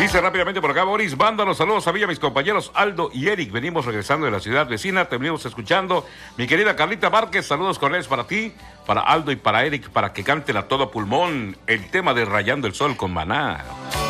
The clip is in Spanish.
Dice rápidamente por acá, Boris, mándanos saludos a Villa, mis compañeros Aldo y Eric. Venimos regresando de la ciudad vecina, te venimos escuchando. Mi querida Carlita Márquez, saludos cordiales para ti, para Aldo y para Eric, para que canten a todo pulmón el tema de Rayando el Sol con Maná.